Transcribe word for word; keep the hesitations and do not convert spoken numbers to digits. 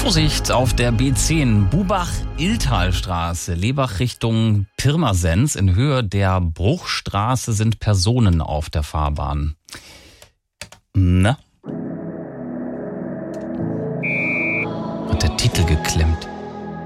Vorsicht auf der B zehn, Bubach-Illtal-Straße, Lebach Richtung Pirmasens. In Höhe der Bruchstraße sind Personen auf der Fahrbahn. Na? Hat der Titel geklemmt.